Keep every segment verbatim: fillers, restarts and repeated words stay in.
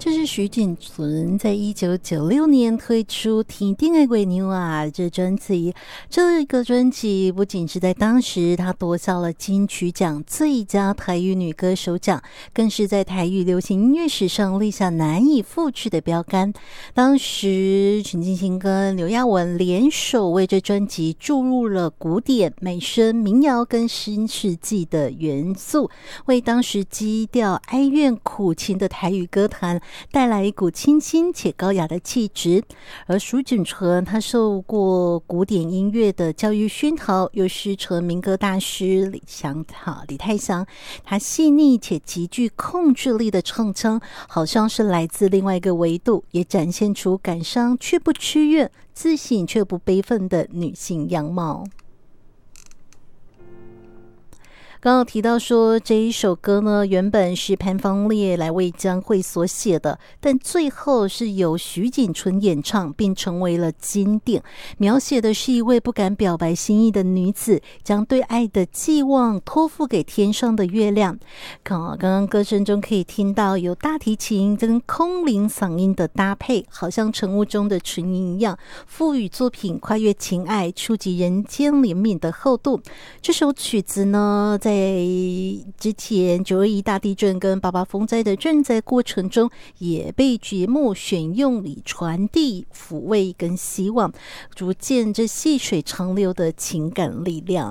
这是徐锦存在一九九六年推出《天顶的月娘啊》这专辑。这个专辑不仅是在当时她夺下了金曲奖最佳台语女歌手奖，更是在台语流行音乐史上立下难以复制的标杆。当时陈进兴跟刘亚文联手为这专辑注入了古典、美声、民谣跟新世纪的元素，为当时基调哀怨苦情的台语歌坛带来一股清新且高雅的气质。而徐锦存他受过古典音乐的教育熏陶，又师承民歌大师李祥李泰祥，他细腻且极具控制力的唱腔，好像是来自另外一个维度，也展现出感伤却不屈怨、自省却不悲愤的女性样貌。刚刚提到说这一首歌呢，原本是潘芳烈来为江蕙所写的，但最后是由徐锦存演唱，并成为了经典。描写的是一位不敢表白心意的女子，将对爱的寄望托付给天上的月亮。刚刚歌声中可以听到有大提琴跟空灵嗓音的搭配，好像晨雾中的纯音一样，赋予作品跨越情爱、触及人间怜悯的厚度。这首曲子呢，在之前九二一大地震跟八八风灾的赈灾过程中，也被节目选用以传递抚慰跟希望，逐渐这细水长流的情感力量。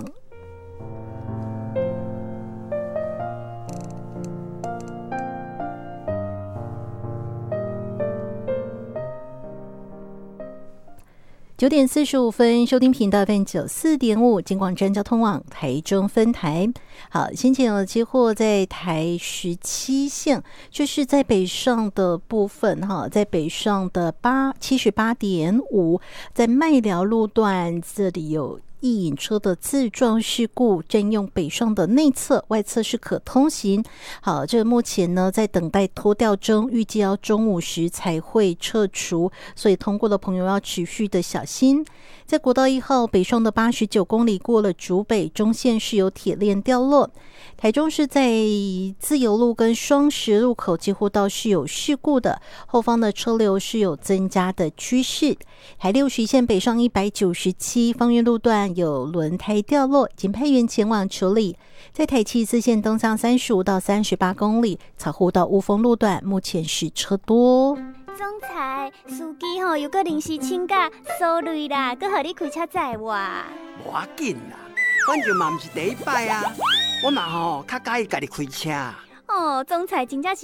九点四十五分，收听频道 F M 九四点五，金广站交通网台中分台。好，先前有接获在台十七线，就是在北上的部分哈，在北上的八七十八点五，在麦寮路段这里有一引车的自撞事故，占用北上的内侧，外侧是可通行。好，这目前呢在等待拖吊中，预计要中午时才会撤除，所以通过的朋友要持续的小心。在国道一号北上的八十九公里过了竹北中线是有铁链掉落。台中是在自由路跟双十路口几乎都是有事故的，后方的车流是有增加的趋势。台六十线北上一百九十七芳苑路段有轮胎掉落，已经派员前往处理。在台七四线东向三十五到三十八公里，草湖到雾峰路段目前是车多。 总裁，司机吼又搁临时请假，sorry啦，搁互你开车载我。 无要紧啦，反正嘛毋是第一摆啊，我嘛吼较介意家己开车。 哦，总裁真正是